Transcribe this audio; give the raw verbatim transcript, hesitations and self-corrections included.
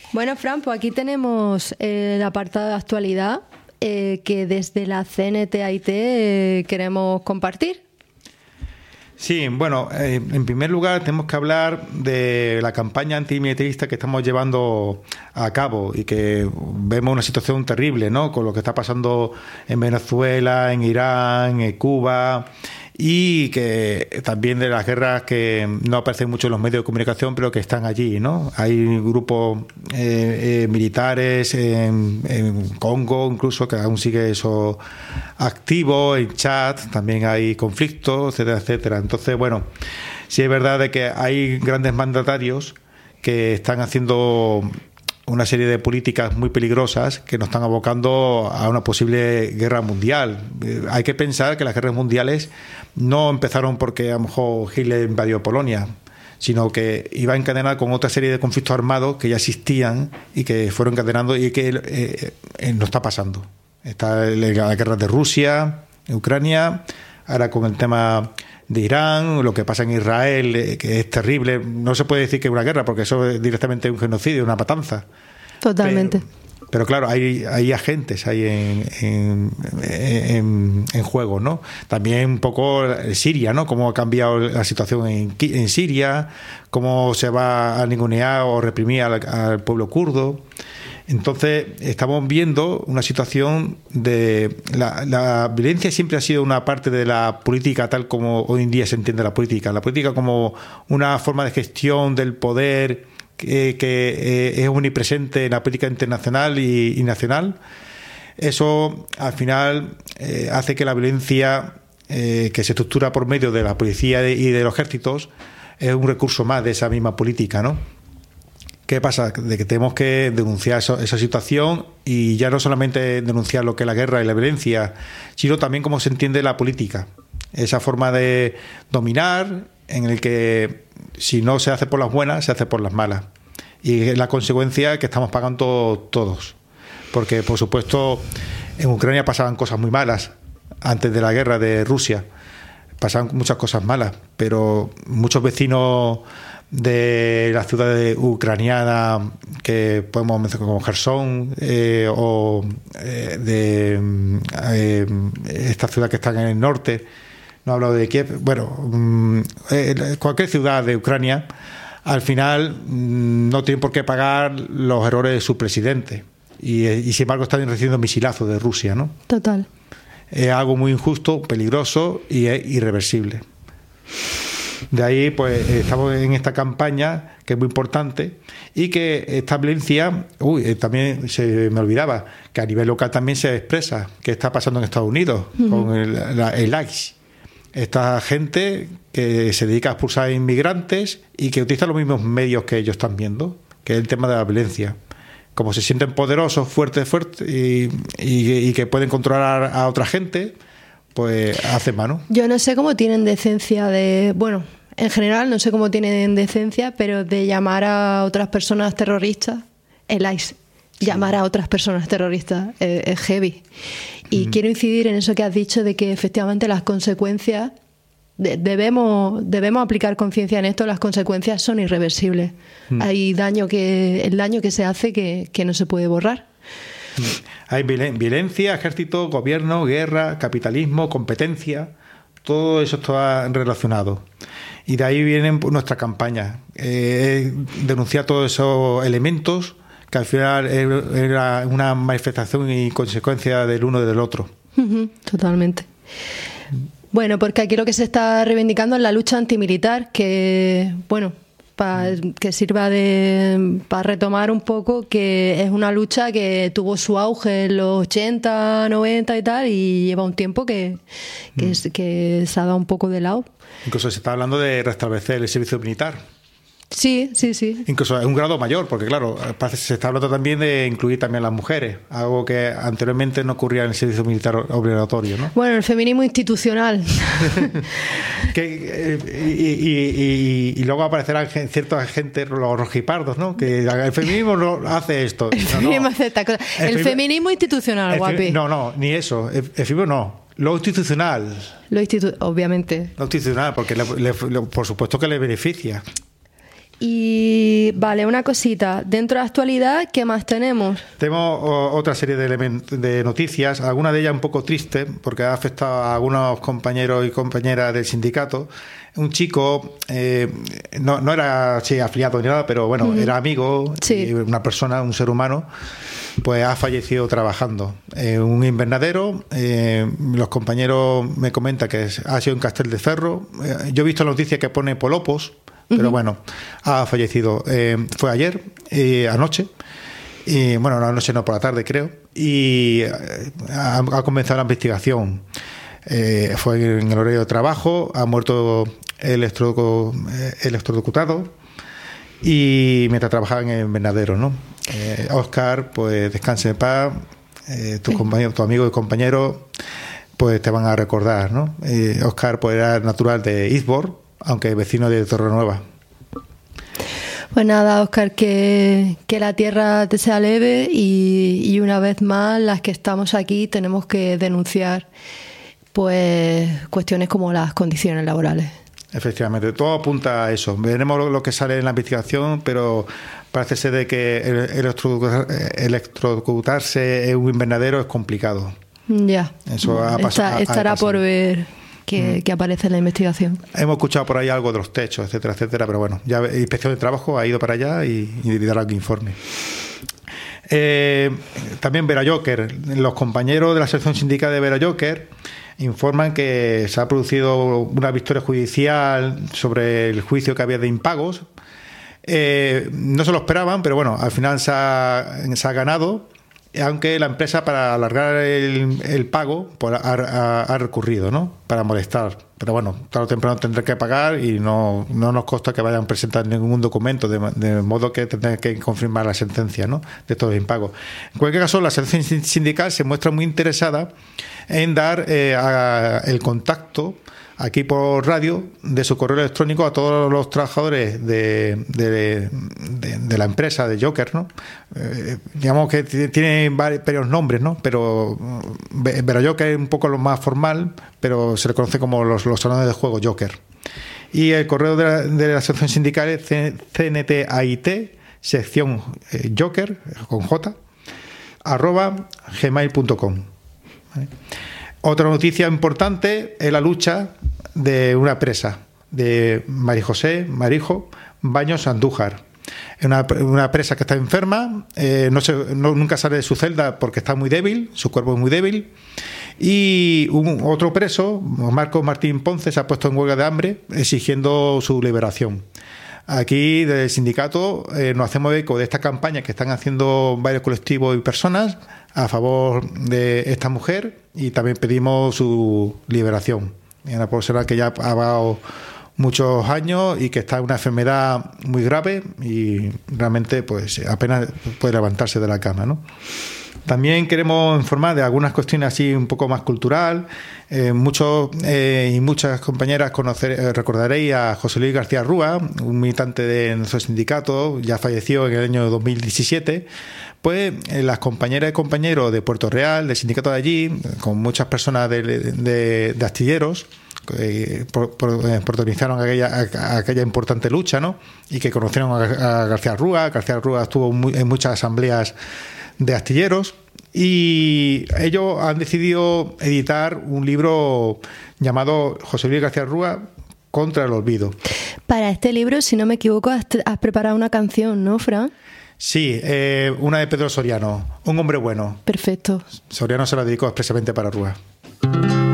Bueno, Fran, pues aquí tenemos eh, el apartado de actualidad eh, que desde la C N T A I T eh, queremos compartir. Sí, bueno, eh, en primer lugar tenemos que hablar de la campaña antimilitarista que estamos llevando a cabo y que vemos una situación terrible, ¿no? Con lo que está pasando en Venezuela, en Irán, en Cuba, y que también de las guerras que no aparecen mucho en los medios de comunicación, pero que están allí, ¿no? Hay grupos eh, eh, militares en, en Congo, incluso, que aún sigue eso activo, en Chad también hay conflictos, etcétera, etcétera. Entonces, bueno, sí es verdad de que hay grandes mandatarios que están haciendo una serie de políticas muy peligrosas que nos están abocando a una posible guerra mundial. Eh, hay que pensar que las guerras mundiales no empezaron porque a lo mejor Hitler invadió Polonia, sino que iba encadenada con otra serie de conflictos armados que ya existían y que fueron encadenando y que eh, eh, nos está pasando. Está la guerra de Rusia, Ucrania, ahora con el tema de Irán, lo que pasa en Israel, eh, que es terrible. No se puede decir que es una guerra, porque eso es directamente un genocidio, una matanza. Totalmente. Pero, pero claro, hay, hay agentes ahí en, en, en, en juego, ¿no? También un poco Siria, ¿no? Cómo ha cambiado la situación en, en Siria, cómo se va a ningunear o reprimir al, al pueblo kurdo. Entonces, estamos viendo una situación de... La, la violencia siempre ha sido una parte de la política tal como hoy en día se entiende la política. La política como una forma de gestión del poder que, que eh, es omnipresente en la política internacional y, y nacional. Eso, al final, eh, hace que la violencia eh, que se estructura por medio de la policía y de los ejércitos es un recurso más de esa misma política, ¿no? ¿Qué pasa? De que tenemos que denunciar eso, esa situación, y ya no solamente denunciar lo que es la guerra y la violencia, sino también cómo se entiende la política. Esa forma de dominar en el que si no se hace por las buenas, se hace por las malas. Y es la consecuencia que estamos pagando todos. Porque, por supuesto, en Ucrania pasaban cosas muy malas antes de la guerra de Rusia. Pasaban muchas cosas malas, pero muchos vecinos de la ciudad ucraniana que podemos mencionar como Kherson eh, o eh, de eh, esta ciudad que está en el norte, no hablo de Kiev, bueno, eh, cualquier ciudad de Ucrania, al final no tienen por qué pagar los errores de su presidente y, y sin embargo están recibiendo misilazos de Rusia, ¿no? Total. Es algo muy injusto, peligroso y es irreversible. De ahí, pues, estamos en esta campaña que es muy importante y que esta violencia, uy, también se me olvidaba, que a nivel local también se expresa, que está pasando en Estados Unidos, uh-huh. con el, la, el ICE. Esta gente que se dedica a expulsar inmigrantes y que utiliza los mismos medios que ellos están viendo, que es el tema de la violencia. Como se sienten poderosos, fuertes, fuertes y, y, y que pueden controlar a otra gente, pues hace mano. Yo no sé cómo tienen decencia de... Bueno, en general no sé cómo tienen decencia, pero de llamar a otras personas terroristas, el ICE, sí. Llamar a otras personas terroristas eh, es heavy. Y mm. quiero incidir en eso que has dicho de que efectivamente las consecuencias, de, debemos, debemos aplicar conciencia en esto, las consecuencias son irreversibles. Mm. Hay daño que, el daño que se hace que, que no se puede borrar. Hay violencia, ejército, gobierno, guerra, capitalismo, competencia, todo eso está relacionado. Y de ahí vienen nuestras campañas, eh, denunciar todos esos elementos que al final era una manifestación y consecuencia del uno y del otro. Uh-huh, totalmente. Bueno, porque aquí lo que se está reivindicando es la lucha antimilitar, que, bueno... Para que sirva de para retomar un poco que es una lucha que tuvo su auge en los ochenta, noventa y tal, y lleva un tiempo que, que, mm. es, que se ha dado un poco de lado. Incluso se está hablando de restablecer el servicio militar. Sí, sí, sí. Incluso es un grado mayor, porque claro, se está hablando también de incluir también a las mujeres, algo que anteriormente no ocurría en el servicio militar obligatorio, ¿no? Bueno, el feminismo institucional. que, y, y, y, y luego aparecerán ciertos agentes, los rojipardos, ¿no? Que el feminismo no hace esto. El no, feminismo no. hace esta cosa. El, el feminismo, feminismo institucional, el guapi. Fem, no, no, ni eso. El, el feminismo no. Lo institucional. Lo institu- obviamente. Lo institucional, porque le, le, le, por supuesto que le beneficia. Y vale, una cosita, dentro de la actualidad, ¿qué más tenemos? Tenemos o, otra serie de, element- de noticias, algunas de ellas un poco tristes, porque ha afectado a algunos compañeros y compañeras del sindicato. Un chico, eh, no, no era así, afiliado ni nada, pero bueno, uh-huh. era amigo, sí. una persona, un ser humano, pues ha fallecido trabajando en un invernadero. Eh, los compañeros me comentan que es, ha sido en Castelldefels. Eh, yo he visto la noticia que pone Polopos, pero uh-huh. bueno, ha fallecido. Eh, fue ayer, eh, anoche, y bueno, la noche no, por la tarde creo, y ha, ha comenzado la investigación. Eh, fue en el horario de trabajo, ha muerto electro, electrocutado y mientras trabajaba en el invernadero, ¿no? Eh, Óscar, pues descanse en paz, eh, tu, compañero, tu amigo y compañero pues te van a recordar, ¿no? Eh, Óscar pues era natural de Izbor, aunque vecino de Torrenueva. Pues nada, Óscar, que, que la tierra te sea leve y, y una vez más las que estamos aquí tenemos que denunciar pues cuestiones como las condiciones laborales. Efectivamente, todo apunta a eso. Veremos lo, lo que sale en la investigación, pero parece ser de que electrocutar, electrocutarse en un invernadero es complicado. Ya. Eso ha pasado. Está, estará por ver que, mm. que aparece en la investigación. Hemos escuchado por ahí algo de los techos, etcétera, etcétera, pero bueno, ya la Inspección de Trabajo ha ido para allá y, y dará el informe. Eh, también Verajoker, los compañeros de la sección sindical de Verajoker informan que se ha producido una victoria judicial sobre el juicio que había de impagos. Eh, no se lo esperaban, pero bueno, al final se ha, se ha ganado, aunque la empresa, para alargar el, el pago, pues ha, ha, ha recurrido, ¿no? Para molestar. Pero bueno, tarde o temprano tendré que pagar y no, no nos consta que vayan a presentar ningún documento, de, de modo que tendrán que confirmar la sentencia, ¿no?, de todo el impago. En cualquier caso, la sección sindical se muestra muy interesada en dar eh, a, el contacto aquí por radio de su correo electrónico a todos los trabajadores de, de, de, de la empresa de Joker, ¿no? Eh, digamos que tiene varios nombres, ¿no? Pero Verajoker es un poco lo más formal, pero se le conoce como los, los salones de juego Joker. Y el correo de la, de la sección sindical es C N T A I T, sección eh, Joker, con J, arroba gmail punto com. ¿Vale? Otra noticia importante es la lucha de una presa, de María José Marijo Baños Andújar. Es una, una presa que está enferma, eh, no se, no, nunca sale de su celda porque está muy débil, su cuerpo es muy débil. Y un, otro preso, Marcos Martín Ponce, se ha puesto en huelga de hambre exigiendo su liberación. Aquí, desde el sindicato, eh, nos hacemos eco de esta campaña que están haciendo varios colectivos y personas a favor de esta mujer, y también pedimos su liberación. Es una persona que ya ha pagado muchos años y que está en una enfermedad muy grave y realmente pues apenas puede levantarse de la cama, ¿no? También queremos informar de algunas cuestiones así un poco más cultural. Eh, muchos eh, y muchas compañeras conocer, eh, recordaréis a José Luis García Rúa, un militante de nuestro sindicato, ya falleció en el año dos mil diecisiete. Pues eh, las compañeras y compañeros de Puerto Real, del sindicato de allí, con muchas personas de, de, de astilleros, eh, por, por, eh, protagonizaron aquella, aquella importante lucha, ¿no? Y que conocieron a, a García Rúa. García Rúa estuvo muy, en muchas asambleas de astilleros, y ellos han decidido editar un libro llamado José Luis García Rúa contra el olvido. Para este libro, si no me equivoco, has, has preparado una canción, ¿no, Fran? Sí, eh, una de Pedro Soriano, Un hombre bueno. Perfecto. Soriano se la dedicó expresamente para Rúa.